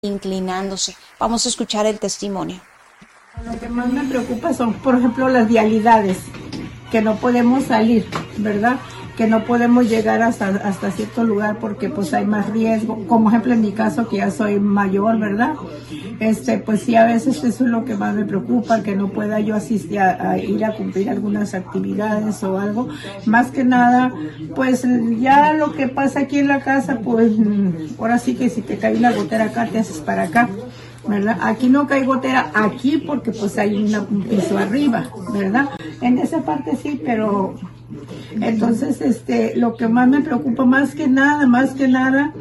inclinándose. Vamos a escuchar el testimonio. Lo que más me preocupa son, por ejemplo, las vialidades, que no podemos salir, ¿verdad? Que no podemos llegar hasta cierto lugar porque pues hay más riesgo. Como ejemplo en mi caso, que ya soy mayor, ¿verdad? Pues sí, a veces eso es lo que más me preocupa, que no pueda yo asistir a ir a cumplir algunas actividades o algo. Más que nada, pues ya lo que pasa aquí en la casa, pues ahora sí que si te cae una gotera acá, te haces para acá, ¿verdad? Aquí no cae gotera, aquí porque pues hay un piso arriba, ¿verdad? En esa parte sí, pero entonces lo que más me preocupa más que nada,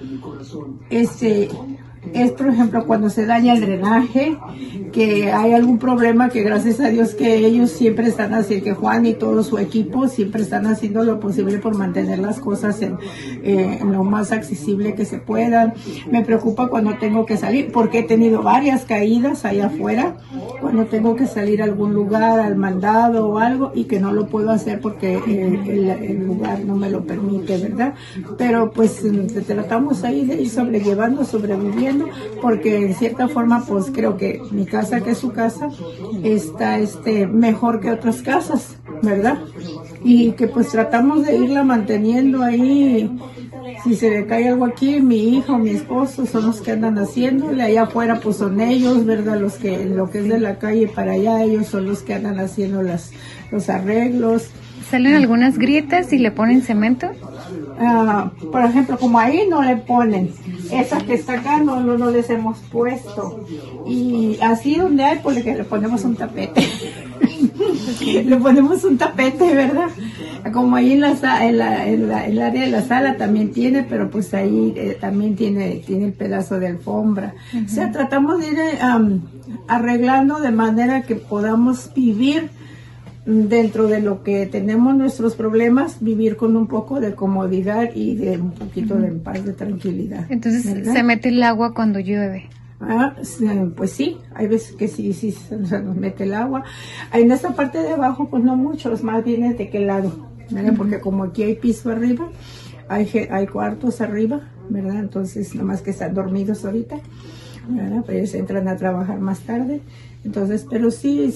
es por ejemplo cuando se daña el drenaje, que hay algún problema, que gracias a Dios que ellos siempre están haciendo, que Juan y todo su equipo siempre están haciendo lo posible por mantener las cosas en lo más accesible que se puedan. Me preocupa cuando tengo que salir, porque he tenido varias caídas allá afuera, cuando tengo que salir a algún lugar, al mandado o algo, y que no lo puedo hacer porque el lugar no me lo permite, ¿verdad? Pero pues tratamos ahí de ir sobreviviendo, porque en cierta forma pues creo que mi casa, que es su casa, está mejor que otras casas, ¿verdad? Y que pues tratamos de irla manteniendo ahí. Si se le cae algo aquí, mi hijo, mi esposo son los que andan haciéndole. Allá afuera pues son ellos, ¿verdad? Lo que es de la calle para allá, ellos son los que andan haciendo los arreglos. ¿Salen algunas grietas y le ponen cemento? Por ejemplo, como ahí no le ponen. Esa que está acá no les hemos puesto. Y así donde hay, pues le ponemos un tapete. Le ponemos un tapete, ¿verdad? Como ahí en el área de la sala también tiene, pero pues ahí también tiene el pedazo de alfombra. Uh-huh. O sea, tratamos de ir arreglando de manera que podamos vivir dentro de lo que tenemos nuestros problemas, vivir con un poco de comodidad y de un poquito de paz, de tranquilidad. Entonces, ¿verdad? ¿Se mete el agua cuando llueve? Pues sí, hay veces que sí se nos mete el agua. En esta parte de abajo, pues no mucho, más bien es de qué lado, ¿verdad? Porque como aquí hay piso arriba, hay cuartos arriba, ¿verdad? Entonces, nomás que están dormidos ahorita, ¿verdad? Pues ellos entran a trabajar más tarde. Entonces, pero sí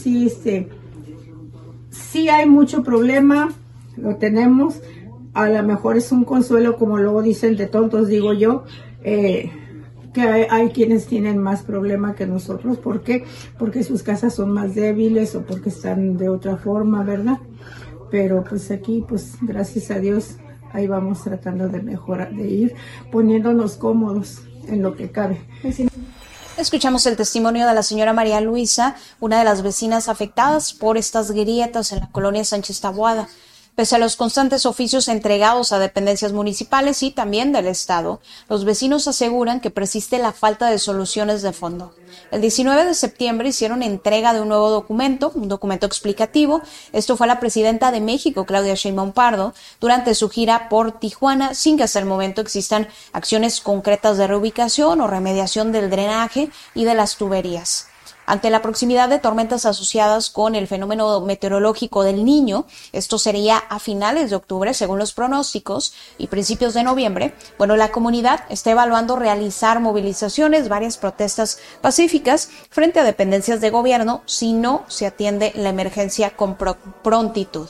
hay mucho problema, lo tenemos. A lo mejor es un consuelo, como luego dicen de tontos, digo yo, que hay quienes tienen más problema que nosotros. ¿Por qué? Porque sus casas son más débiles o porque están de otra forma, ¿verdad? Pero pues aquí, pues gracias a Dios, ahí vamos tratando de mejorar, de ir poniéndonos cómodos en lo que cabe. Escuchamos el testimonio de la señora María Luisa, una de las vecinas afectadas por estas grietas en la colonia Sánchez Taboada. Pese a los constantes oficios entregados a dependencias municipales y también del Estado, los vecinos aseguran que persiste la falta de soluciones de fondo. El 19 de septiembre hicieron entrega de un nuevo documento, un documento explicativo. Esto fue a la presidenta de México, Claudia Sheinbaum Pardo, durante su gira por Tijuana, sin que hasta el momento existan acciones concretas de reubicación o remediación del drenaje y de las tuberías. Ante la proximidad de tormentas asociadas con el fenómeno meteorológico del Niño, esto sería a finales de octubre, según los pronósticos, y principios de noviembre, la comunidad está evaluando realizar movilizaciones, varias protestas pacíficas frente a dependencias de gobierno si no se atiende la emergencia con prontitud.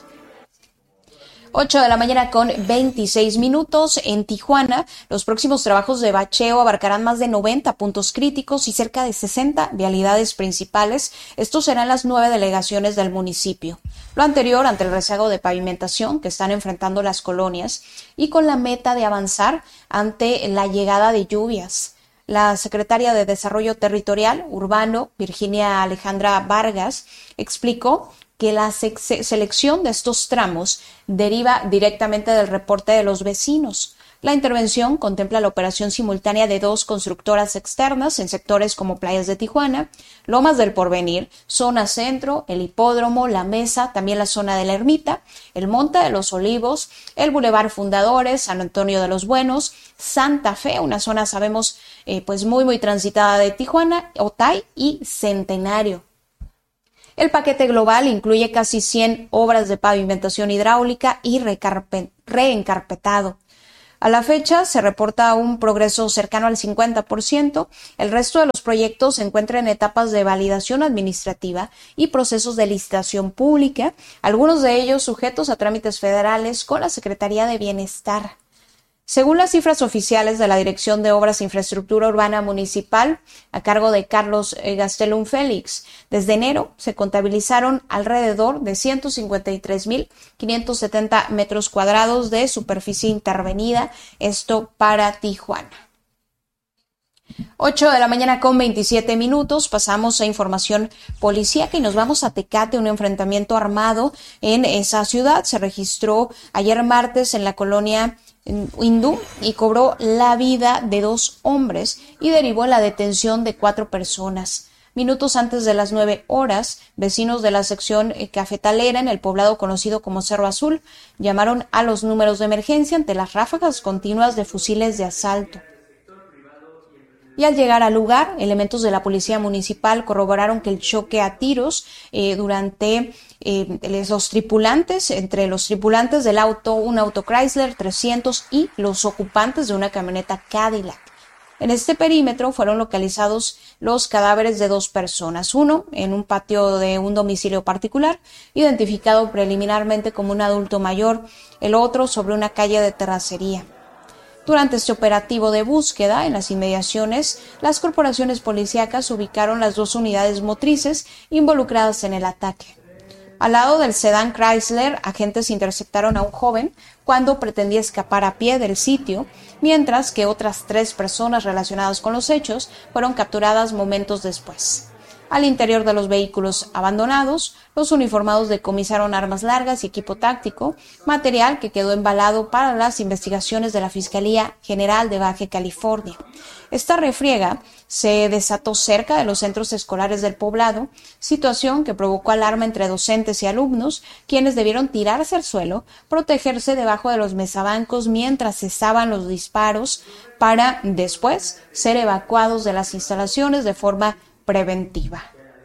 8 de la mañana con 26 minutos en Tijuana. Los próximos trabajos de bacheo abarcarán más de 90 puntos críticos y cerca de 60 vialidades principales. Estos serán las 9 delegaciones del municipio. Lo anterior ante el rezago de pavimentación que están enfrentando las colonias y con la meta de avanzar ante la llegada de lluvias. La secretaria de Desarrollo Territorial Urbano, Virginia Alejandra Vargas, explicó que la selección de estos tramos deriva directamente del reporte de los vecinos. La intervención contempla la operación simultánea de 2 constructoras externas en sectores como Playas de Tijuana, Lomas del Porvenir, Zona Centro, el Hipódromo, La Mesa, también la zona de la Ermita, el Monte de los Olivos, el Boulevard Fundadores, San Antonio de los Buenos, Santa Fe, una zona sabemos muy transitada de Tijuana, Otay y Centenario. El paquete global incluye casi 100 obras de pavimentación hidráulica y reencarpetado. A la fecha se reporta un progreso cercano al 50%. El resto de los proyectos se encuentran en etapas de validación administrativa y procesos de licitación pública, algunos de ellos sujetos a trámites federales con la Secretaría de Bienestar. Según las cifras oficiales de la Dirección de Obras e Infraestructura Urbana Municipal, a cargo de Carlos Gastelum Félix, desde enero se contabilizaron alrededor de 153.570 metros cuadrados de superficie intervenida, esto para Tijuana. 8 de la mañana con 27 minutos, pasamos a información policíaca y nos vamos a Tecate. Un enfrentamiento armado en esa ciudad se registró ayer martes en la colonia Hindú y cobró la vida de 2 hombres y derivó en la detención de 4 personas. Minutos antes de las 9 horas, vecinos de la sección cafetalera en el poblado conocido como Cerro Azul llamaron a los números de emergencia ante las ráfagas continuas de fusiles de asalto. Y al llegar al lugar, elementos de la policía municipal corroboraron que el choque a tiros entre los tripulantes del auto, un auto Chrysler 300 y los ocupantes de una camioneta Cadillac. En este perímetro fueron localizados los cadáveres de 2 personas, uno en un patio de un domicilio particular, identificado preliminarmente como un adulto mayor, el otro sobre una calle de terracería. Durante este operativo de búsqueda en las inmediaciones, las corporaciones policíacas ubicaron las 2 unidades motrices involucradas en el ataque. Al lado del sedán Chrysler, agentes interceptaron a un joven cuando pretendía escapar a pie del sitio, mientras que otras 3 personas relacionadas con los hechos fueron capturadas momentos después. Al interior de los vehículos abandonados, los uniformados decomisaron armas largas y equipo táctico, material que quedó embalado para las investigaciones de la Fiscalía General de Baja California. Esta refriega se desató cerca de los centros escolares del poblado, situación que provocó alarma entre docentes y alumnos, quienes debieron tirarse al suelo, protegerse debajo de los mesabancos mientras cesaban los disparos para después ser evacuados de las instalaciones de forma preventiva.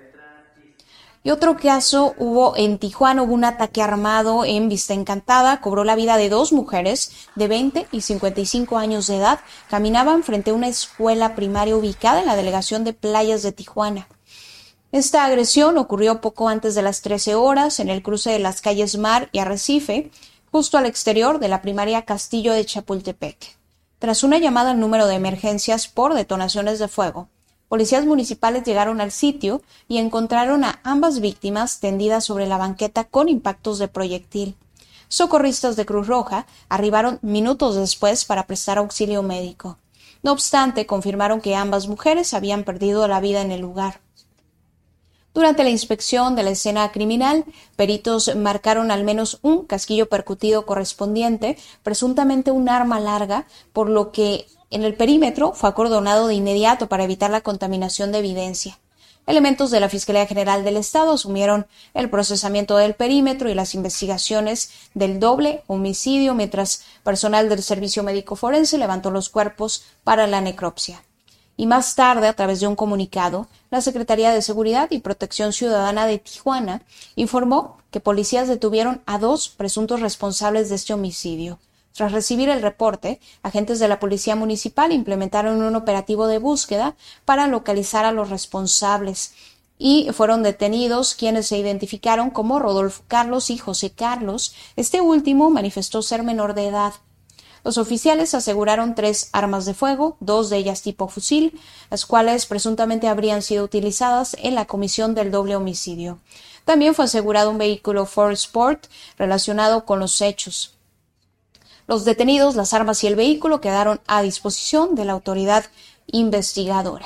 Y otro caso hubo en Tijuana, hubo un ataque armado en Vista Encantada, cobró la vida de 2 mujeres de 20 y 55 años de edad, caminaban frente a una escuela primaria ubicada en la delegación de Playas de Tijuana. Esta agresión ocurrió poco antes de las 13 horas en el cruce de las calles Mar y Arrecife, justo al exterior de la primaria Castillo de Chapultepec. Tras una llamada al número de emergencias por detonaciones de fuego, policías municipales llegaron al sitio y encontraron a ambas víctimas tendidas sobre la banqueta con impactos de proyectil. Socorristas de Cruz Roja arribaron minutos después para prestar auxilio médico. No obstante, confirmaron que ambas mujeres habían perdido la vida en el lugar. Durante la inspección de la escena criminal, peritos marcaron al menos un casquillo percutido correspondiente, presuntamente un arma larga, por lo que en el perímetro fue acordonado de inmediato para evitar la contaminación de evidencia. Elementos de la Fiscalía General del Estado asumieron el procesamiento del perímetro y las investigaciones del doble homicidio, mientras personal del Servicio Médico Forense levantó los cuerpos para la necropsia. Y más tarde, a través de un comunicado, la Secretaría de Seguridad y Protección Ciudadana de Tijuana informó que policías detuvieron a 2 presuntos responsables de este homicidio. Tras recibir el reporte, agentes de la Policía Municipal implementaron un operativo de búsqueda para localizar a los responsables y fueron detenidos quienes se identificaron como Rodolfo Carlos y José Carlos. Este último manifestó ser menor de edad. Los oficiales aseguraron 3 armas de fuego, 2 de ellas tipo fusil, las cuales presuntamente habrían sido utilizadas en la comisión del doble homicidio. También fue asegurado un vehículo Ford Sport relacionado con los hechos. Los detenidos, las armas y el vehículo quedaron a disposición de la autoridad investigadora.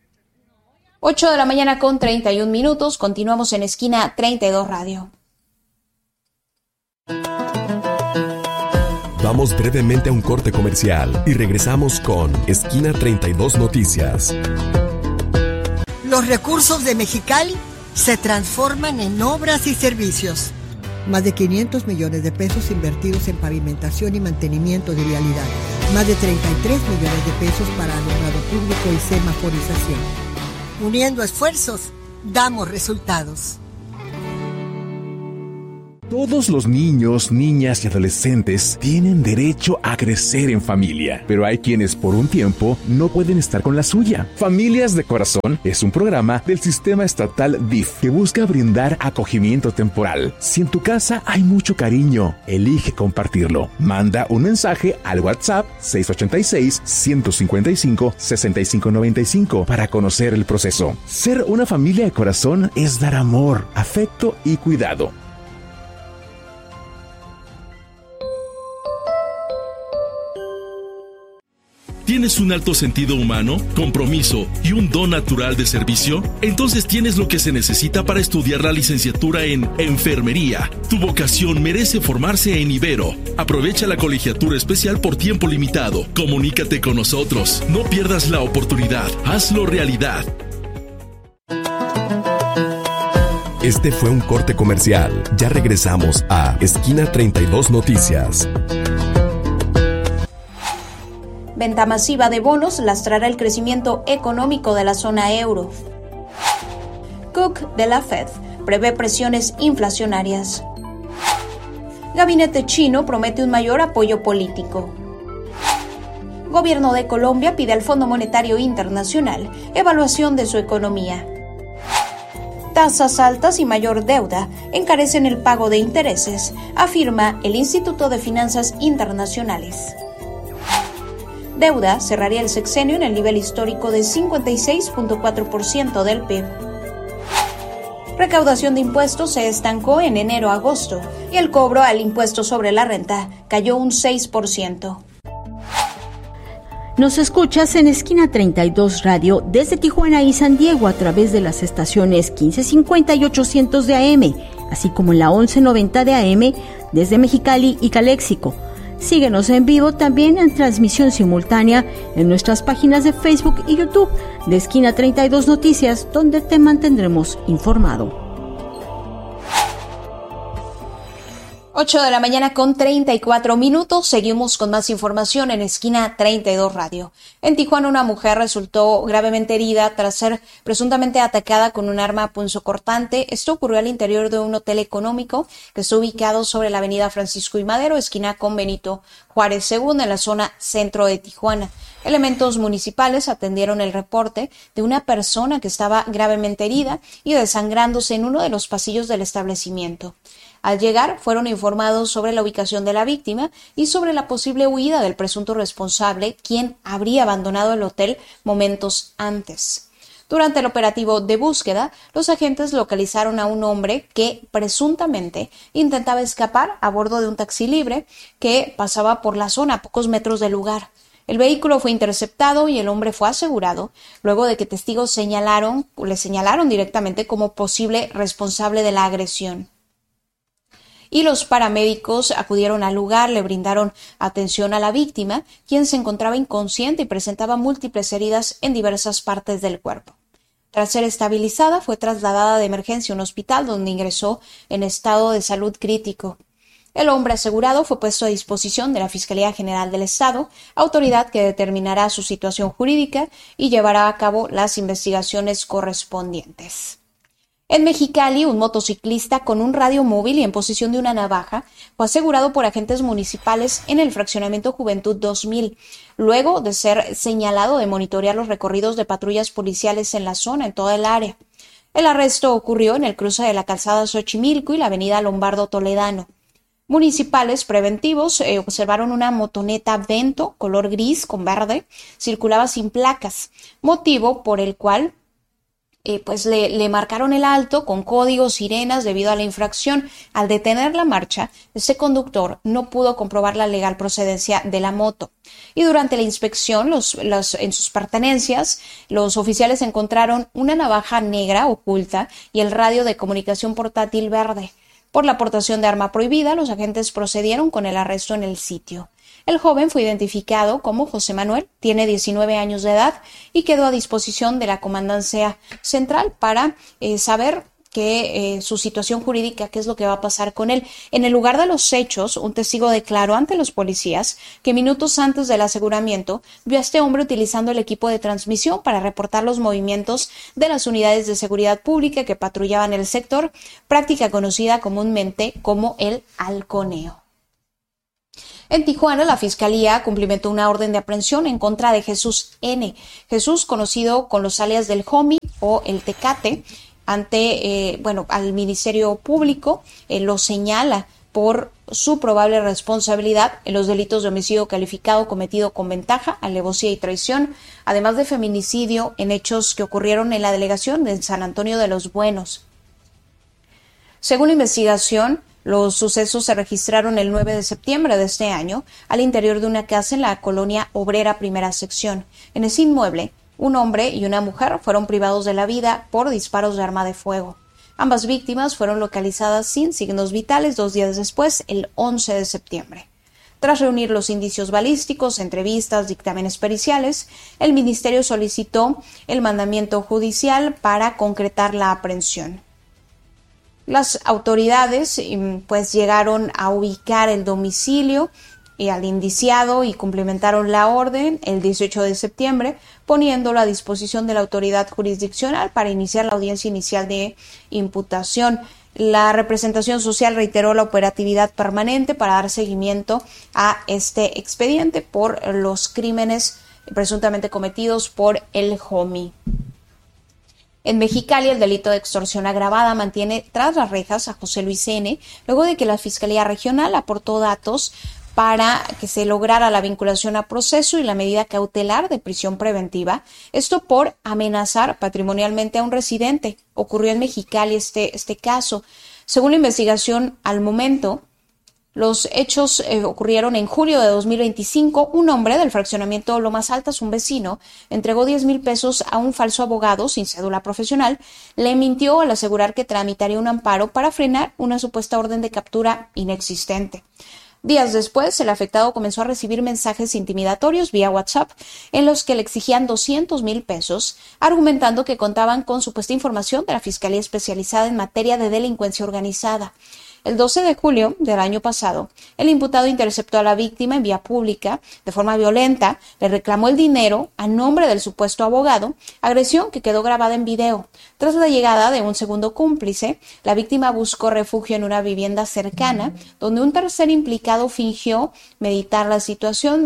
8 de la mañana con 31 minutos. Continuamos en Esquina 32 Radio. Vamos brevemente a un corte comercial y regresamos con Esquina 32 Noticias. Los recursos de Mexicali se transforman en obras y servicios. Más de 500 millones de pesos invertidos en pavimentación y mantenimiento de vialidades. Más de 33 millones de pesos para alumbrado público y semaforización. Uniendo esfuerzos, damos resultados. Todos los niños, niñas y adolescentes tienen derecho a crecer en familia, pero hay quienes por un tiempo no pueden estar con la suya. Familias de Corazón es un programa del sistema estatal DIF que busca brindar acogimiento temporal. Si en tu casa hay mucho cariño, elige compartirlo. Manda un mensaje al WhatsApp 686-155-6595 para conocer el proceso. Ser una familia de corazón es dar amor, afecto y cuidado. ¿Tienes un alto sentido humano, compromiso y un don natural de servicio? Entonces tienes lo que se necesita para estudiar la licenciatura en Enfermería. Tu vocación merece formarse en Ibero. Aprovecha la colegiatura especial por tiempo limitado. Comunícate con nosotros. No pierdas la oportunidad. Hazlo realidad. Este fue un corte comercial. Ya regresamos a Esquina 32 Noticias. Venta masiva de bonos lastrará el crecimiento económico de la zona euro. Cook de la Fed prevé presiones inflacionarias. Gabinete chino promete un mayor apoyo político. Gobierno de Colombia pide al Fondo Monetario Internacional evaluación de su economía. Tasas altas y mayor deuda encarecen el pago de intereses, afirma el Instituto de Finanzas Internacionales. Deuda cerraría el sexenio en el nivel histórico de 56.4% del PIB. Recaudación de impuestos se estancó en enero-agosto y el cobro al impuesto sobre la renta cayó un 6%. Nos escuchas en Esquina 32 Radio desde Tijuana y San Diego a través de las estaciones 1550 y 800 de AM, así como en la 1190 de AM desde Mexicali y Caléxico. Síguenos en vivo también en transmisión simultánea en nuestras páginas de Facebook y YouTube de Esquina 32 Noticias, donde te mantendremos informado. 8 de la mañana con 34 minutos. Seguimos con más información en Esquina 32 Radio. En Tijuana, una mujer resultó gravemente herida tras ser presuntamente atacada con un arma punzocortante. Esto ocurrió al interior de un hotel económico que está ubicado sobre la avenida Francisco y Madero, esquina con Benito Juárez II, en la zona centro de Tijuana. Elementos municipales atendieron el reporte de una persona que estaba gravemente herida y desangrándose en uno de los pasillos del establecimiento. Al llegar, fueron informados sobre la ubicación de la víctima y sobre la posible huida del presunto responsable, quien habría abandonado el hotel momentos antes. Durante el operativo de búsqueda, los agentes localizaron a un hombre que presuntamente intentaba escapar a bordo de un taxi libre que pasaba por la zona a pocos metros del lugar. El vehículo fue interceptado y el hombre fue asegurado luego de que testigos le señalaron directamente como posible responsable de la agresión. Y los paramédicos acudieron al lugar, le brindaron atención a la víctima, quien se encontraba inconsciente y presentaba múltiples heridas en diversas partes del cuerpo. Tras ser estabilizada, fue trasladada de emergencia a un hospital donde ingresó en estado de salud crítico. El hombre asegurado fue puesto a disposición de la Fiscalía General del Estado, autoridad que determinará su situación jurídica y llevará a cabo las investigaciones correspondientes. En Mexicali, un motociclista con un radio móvil y en posesión de una navaja fue asegurado por agentes municipales en el fraccionamiento Juventud 2000, luego de ser señalado de monitorear los recorridos de patrullas policiales en la zona, en toda el área. El arresto ocurrió en el cruce de la calzada Xochimilco y la avenida Lombardo Toledano. Municipales preventivos observaron una motoneta Vento, color gris con verde, circulaba sin placas, motivo por el cual le marcaron el alto con códigos, sirenas debido a la infracción. Al detener la marcha, este conductor no pudo comprobar la legal procedencia de la moto. Y durante la inspección, en sus pertenencias, los oficiales encontraron una navaja negra oculta y el radio de comunicación portátil verde. Por la aportación de arma prohibida, los agentes procedieron con el arresto en el sitio. El joven fue identificado como José Manuel, tiene 19 años de edad y quedó a disposición de la Comandancia Central para saber que su situación jurídica, qué es lo que va a pasar con él. En el lugar de los hechos, un testigo declaró ante los policías que minutos antes del aseguramiento vio a este hombre utilizando el equipo de transmisión para reportar los movimientos de las unidades de seguridad pública que patrullaban el sector, práctica conocida comúnmente como el halconeo. En Tijuana, la Fiscalía cumplimentó una orden de aprehensión en contra de Jesús N. Jesús, conocido con los alias del Homie o el Tecate, al Ministerio Público, lo señala por su probable responsabilidad en los delitos de homicidio calificado cometido con ventaja, alevosía y traición, además de feminicidio en hechos que ocurrieron en la delegación de San Antonio de los Buenos. Según la investigación, los sucesos se registraron el 9 de septiembre de este año al interior de una casa en la colonia Obrera Primera Sección. En ese inmueble, un hombre y una mujer fueron privados de la vida por disparos de arma de fuego. Ambas víctimas fueron localizadas sin signos vitales 2 días después, el 11 de septiembre. Tras reunir los indicios balísticos, entrevistas, dictámenes periciales, el ministerio solicitó el mandamiento judicial para concretar la aprehensión. Las autoridades llegaron a ubicar el domicilio al indiciado y cumplimentaron la orden el 18 de septiembre, poniéndolo a disposición de la autoridad jurisdiccional para iniciar la audiencia inicial de imputación. La representación social reiteró la operatividad permanente para dar seguimiento a este expediente por los crímenes presuntamente cometidos por el Homie. En Mexicali, el delito de extorsión agravada mantiene tras las rejas a José Luis N., luego de que la Fiscalía Regional aportó datos para que se lograra la vinculación a proceso y la medida cautelar de prisión preventiva, esto por amenazar patrimonialmente a un residente. Ocurrió en Mexicali este caso. Según la investigación, al momento, los hechos ocurrieron en julio de 2025. Un hombre del fraccionamiento Lomas Altas, un vecino, entregó 10,000 pesos a un falso abogado sin cédula profesional. Le mintió al asegurar que tramitaría un amparo para frenar una supuesta orden de captura inexistente. Días después, el afectado comenzó a recibir mensajes intimidatorios vía WhatsApp en los que le exigían 200,000 pesos, argumentando que contaban con supuesta información de la Fiscalía Especializada en Materia de Delincuencia Organizada. El 12 de julio del año pasado, el imputado interceptó a la víctima en vía pública de forma violenta, le reclamó el dinero a nombre del supuesto abogado, agresión que quedó grabada en video. Tras la llegada de un segundo cómplice, la víctima buscó refugio en una vivienda cercana, donde un tercer implicado fingió mediar la situación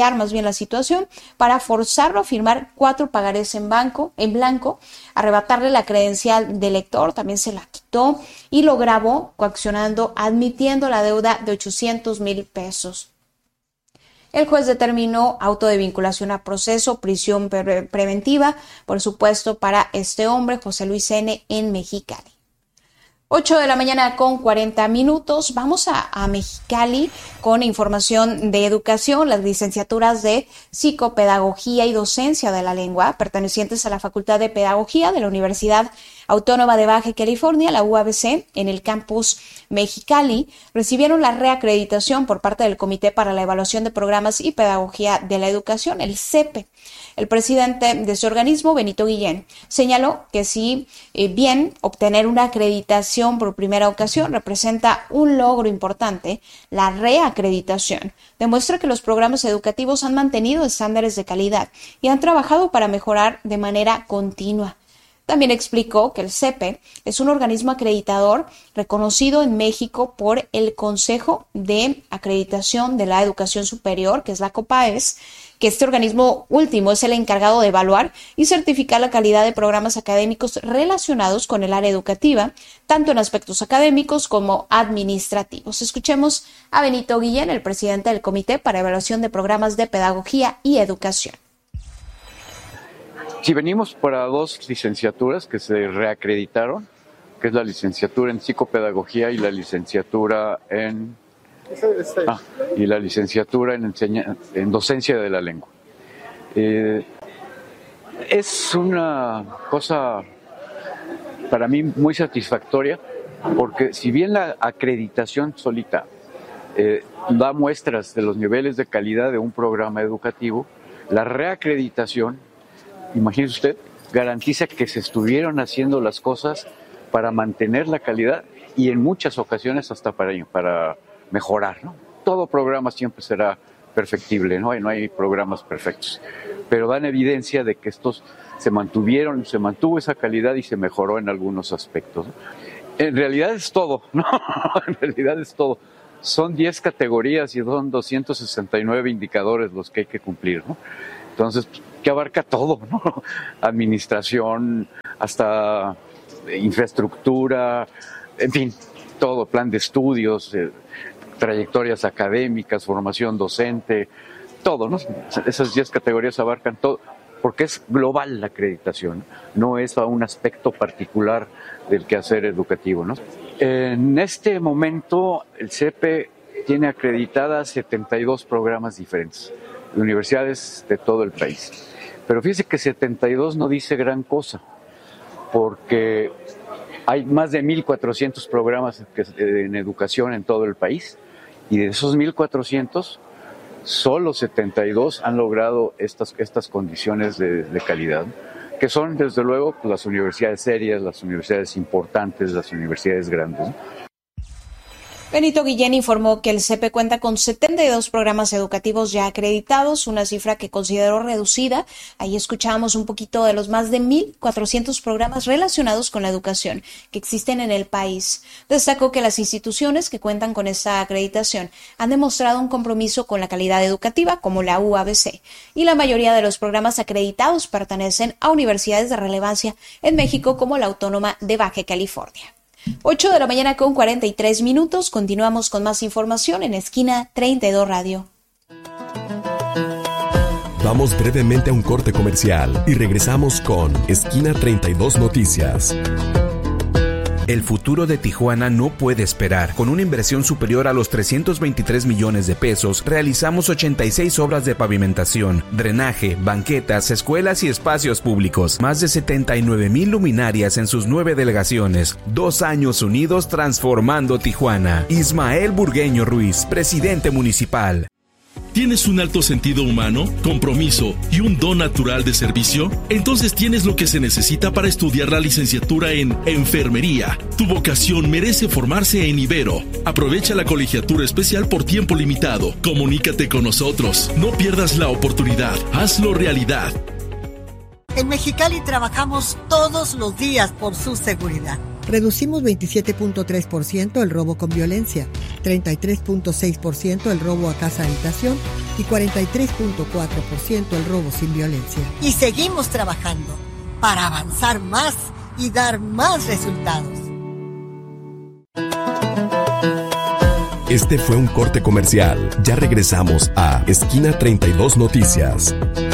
para forzarlo a firmar 4 pagarés en blanco, arrebatarle la credencial de lector, también se la quitó y lo grabó coaccionando, admitiendo la deuda de 800,000 pesos. El juez determinó auto de vinculación a proceso, prisión preventiva, por supuesto, para este hombre, José Luis N., en Mexicali. 8 de la mañana con 40 minutos. Vamos a Mexicali con información de educación. Las licenciaturas de Psicopedagogía y Docencia de la Lengua, pertenecientes a la Facultad de Pedagogía de la Universidad Autónoma de Baja California, la UABC, en el campus Mexicali, recibieron la reacreditación por parte del Comité para la Evaluación de Programas y Pedagogía de la Educación, el CEPE. El presidente de ese organismo, Benito Guillén, señaló que si bien obtener una acreditación por primera ocasión representa un logro importante, la reacreditación demuestra que los programas educativos han mantenido estándares de calidad y han trabajado para mejorar de manera continua. También explicó que el CEPE es un organismo acreditador reconocido en México por el Consejo de Acreditación de la Educación Superior, que es la COPAES, que este organismo último es el encargado de evaluar y certificar la calidad de programas académicos relacionados con el área educativa, tanto en aspectos académicos como administrativos. Escuchemos a Benito Guillén, el presidente del Comité para Evaluación de Programas de Pedagogía y Educación. Sí, venimos para 2 licenciaturas que se reacreditaron, que es la licenciatura en psicopedagogía y la licenciatura en en docencia de la lengua. Es una cosa para mí muy satisfactoria, porque si bien la acreditación solita da muestras de los niveles de calidad de un programa educativo, la reacreditación, imagínese usted, garantiza que se estuvieron haciendo las cosas para mantener la calidad y en muchas ocasiones hasta para mejorar, ¿no? Todo programa siempre será perfectible, no hay programas perfectos, pero dan evidencia de que estos se mantuvo esa calidad y se mejoró en algunos aspectos, ¿no? En realidad es todo, ¿no? En realidad es todo. Son 10 categorías y son 269 indicadores los que hay que cumplir, ¿no? Entonces, que abarca todo, ¿no? Administración, hasta infraestructura, en fin, todo, plan de estudios, trayectorias académicas, formación docente, todo, ¿no? Esas 10 categorías abarcan todo, porque es global la acreditación, no es a un aspecto particular del quehacer educativo, ¿no? En este momento el CEPE tiene acreditadas 72 programas diferentes, de universidades de todo el país. Pero fíjese que 72 no dice gran cosa, porque hay más de 1.400 programas en educación en todo el país, y de esos 1.400, solo 72 han logrado estas condiciones de calidad, que son, desde luego, las universidades serias, las universidades importantes, las universidades grandes, ¿no? Benito Guillén informó que el CEPE cuenta con 72 programas educativos ya acreditados, una cifra que consideró reducida. Ahí escuchábamos un poquito de los más de 1.400 programas relacionados con la educación que existen en el país. Destacó que las instituciones que cuentan con esta acreditación han demostrado un compromiso con la calidad educativa, como la UABC, y la mayoría de los programas acreditados pertenecen a universidades de relevancia en México, como la Autónoma de Baja California. 8 de la mañana con 43 minutos. Continuamos con más información en Esquina 32 Radio. Vamos brevemente a un corte comercial y regresamos con Esquina 32 Noticias. El futuro de Tijuana no puede esperar. Con una inversión superior a los 323 millones de pesos, realizamos 86 obras de pavimentación, drenaje, banquetas, escuelas y espacios públicos. Más de 79,000 luminarias en sus 9 delegaciones. 2 años unidos transformando Tijuana. Ismael Burgueño Ruiz, presidente municipal. ¿Tienes un alto sentido humano, compromiso y un don natural de servicio? Entonces tienes lo que se necesita para estudiar la licenciatura en Enfermería. Tu vocación merece formarse en Ibero. Aprovecha la colegiatura especial por tiempo limitado. Comunícate con nosotros. No pierdas la oportunidad. Hazlo realidad. En Mexicali trabajamos todos los días por su seguridad. Reducimos 27.3% el robo con violencia, 33.6% el robo a casa habitación y 43.4% el robo sin violencia. Y seguimos trabajando para avanzar más y dar más resultados. Este fue un corte comercial. Ya regresamos a Esquina 32 Noticias.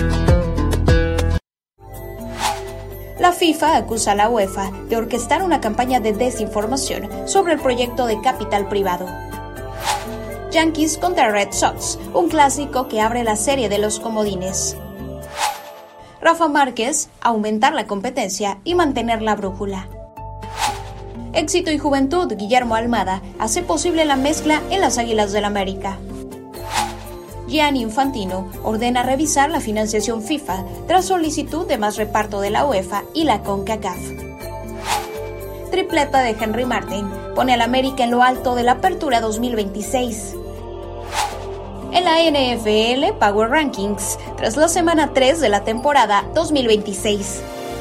La FIFA acusa a la UEFA de orquestar una campaña de desinformación sobre el proyecto de capital privado. Yankees contra Red Sox, un clásico que abre la serie de los comodines. Rafa Márquez, aumentar la competencia y mantener la brújula. Éxito y juventud, Guillermo Almada, hace posible la mezcla en las Águilas del América. Gianni Infantino ordena revisar la financiación FIFA tras solicitud de más reparto de la UEFA y la CONCACAF. Tripleta de Henry Martin pone al América en lo alto de la Apertura 2026. En la NFL Power Rankings, tras la semana 3 de la temporada 2026.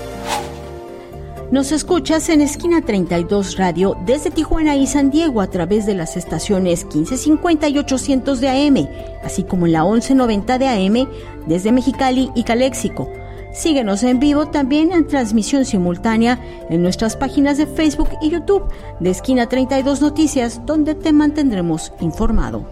Nos escuchas en Esquina 32 Radio desde Tijuana y San Diego a través de las estaciones 1550 y 800 de AM, así como en la 1190 de AM desde Mexicali y Caléxico. Síguenos en vivo también en transmisión simultánea en nuestras páginas de Facebook y YouTube de Esquina 32 Noticias, donde te mantendremos informado.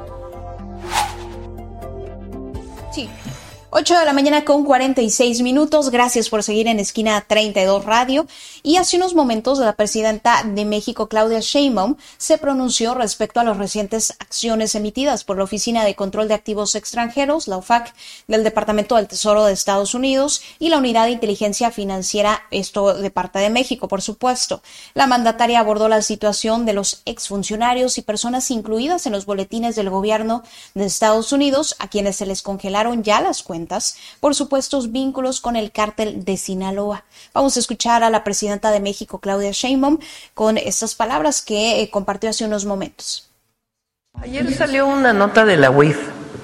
Sí. 8 de la mañana con 46 minutos. Gracias por seguir en Esquina 32 Radio. Y hace unos momentos la presidenta de México, Claudia Sheinbaum, se pronunció respecto a las recientes acciones emitidas por la Oficina de Control de Activos Extranjeros, la OFAC, del Departamento del Tesoro de Estados Unidos y la Unidad de Inteligencia Financiera, esto de parte de México, por supuesto. La mandataria abordó la situación de los exfuncionarios y personas incluidas en los boletines del gobierno de Estados Unidos, a quienes se les congelaron ya las cuentas cuentas por supuestos vínculos con el cártel de Sinaloa. Vamos a escuchar a la presidenta de México, Claudia Sheinbaum, con estas palabras que compartió hace unos momentos. Ayer salió una nota de la UIF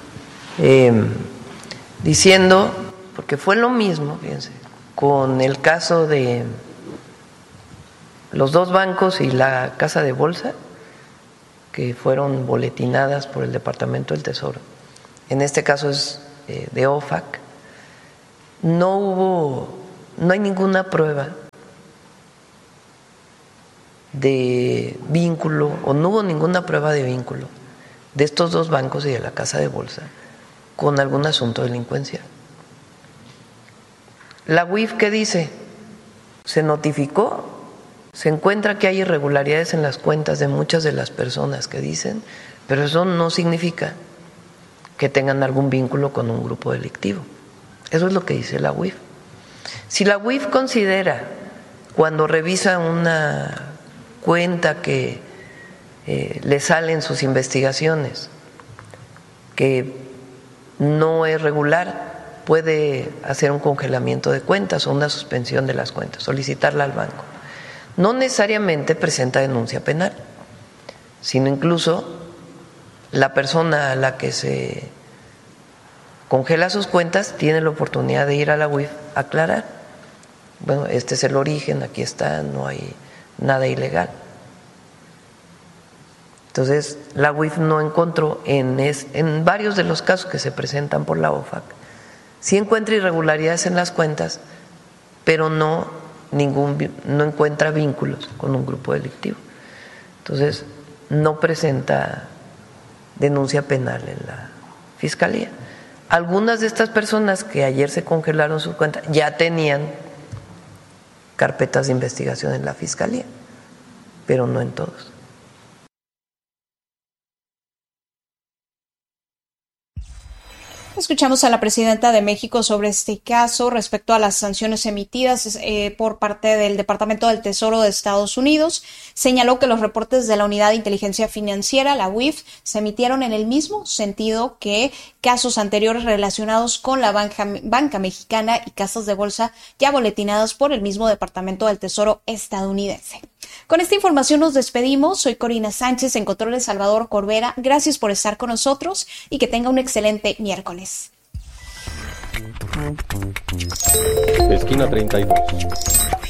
diciendo, porque fue lo mismo, fíjense, con el caso de los dos bancos y la casa de bolsa, que fueron boletinadas por el Departamento del Tesoro. En este caso es de OFAC. No hay ninguna prueba de vínculo, o no hubo ninguna prueba de vínculo de estos dos bancos y de la casa de bolsa con algún asunto delincuencial. La UIF, ¿qué dice? Se notificó, se encuentra que hay irregularidades en las cuentas de muchas de las personas que dicen, pero eso no significa que tengan algún vínculo con un grupo delictivo. Eso es lo que dice la UIF. Si la UIF considera, cuando revisa una cuenta que le salen sus investigaciones, que no es regular, puede hacer un congelamiento de cuentas o una suspensión de las cuentas, solicitarla al banco. No necesariamente presenta denuncia penal, sino incluso la persona a la que se congela sus cuentas tiene la oportunidad de ir a la UIF a aclarar. Bueno, este es el origen, aquí está, no hay nada ilegal. Entonces, la UIF no encontró en varios de los casos que se presentan por la OFAC, sí encuentra irregularidades en las cuentas, pero no encuentra vínculos con un grupo delictivo. Entonces, no presenta denuncia penal en la Fiscalía. Algunas de estas personas que ayer se congelaron sus cuentas ya tenían carpetas de investigación en la Fiscalía, pero no en todos. Escuchamos a la presidenta de México sobre este caso respecto a las sanciones emitidas por parte del Departamento del Tesoro de Estados Unidos. Señaló que los reportes de la Unidad de Inteligencia Financiera, la UIF, se emitieron en el mismo sentido que casos anteriores relacionados con la banca mexicana y casas de bolsa ya boletinadas por el mismo Departamento del Tesoro estadounidense. Con esta información nos despedimos. Soy Corina Sánchez, en controles Salvador Corbera. Gracias por estar con nosotros y que tenga un excelente miércoles. Esquina 32.